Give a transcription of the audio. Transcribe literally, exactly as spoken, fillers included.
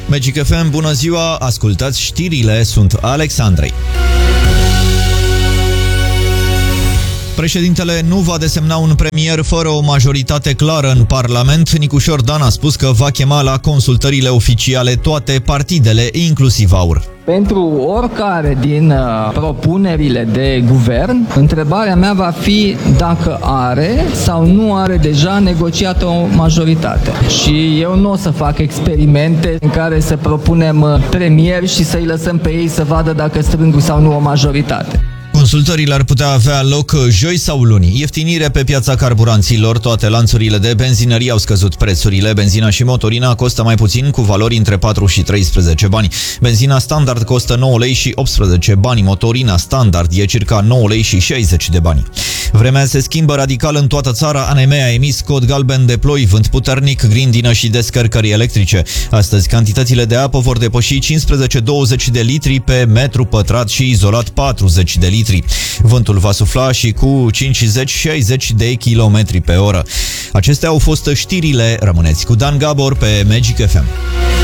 Magic F M, bună ziua, ascultați știrile, sunt Alex Andrei. Președintele nu va desemna un premier fără o majoritate clară în Parlament. Nicușor Dan a spus că va chema la consultările oficiale toate partidele, inclusiv AUR. Pentru oricare din uh, propunerile de guvern, întrebarea mea va fi dacă are sau nu are deja negociată o majoritate. Și eu nu o să fac experimente în care să propunem uh, premier și să-i lăsăm pe ei să vadă dacă strâng sau nu o majoritate. Consultările ar putea avea loc joi sau luni. Ieftinire pe piața carburanților, toate lanțurile de benzinării au scăzut prețurile. Benzina și motorina costă mai puțin, cu valori între patru și treisprezece bani. Benzina standard costă nouă lei și optsprezece bani, motorina standard e circa nouă lei și șaizeci de bani. Vremea se schimbă radical în toată țara. A N M a emis cod galben de ploi, vânt puternic, grindină și descărcări electrice. Astăzi, cantitățile de apă vor depăși cincisprezece douăzeci de litri pe metru pătrat și izolat patruzeci de litri. Vântul va sufla și cu cincizeci șaizeci de kilometri pe oră. Acestea au fost știrile. Rămâneți cu Dan Gabor pe Magic F M.